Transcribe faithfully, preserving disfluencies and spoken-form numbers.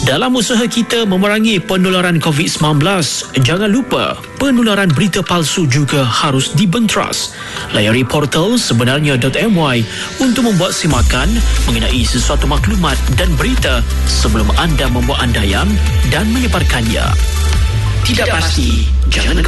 Dalam usaha kita memerangi penularan covid sembilan belas, jangan lupa penularan berita palsu juga harus dibenteras. Layari portal sebenarnya.my untuk membuat simakan mengenai sesuatu maklumat dan berita sebelum anda membuat andaian dan menyebarkannya. Tidak pasti, jangan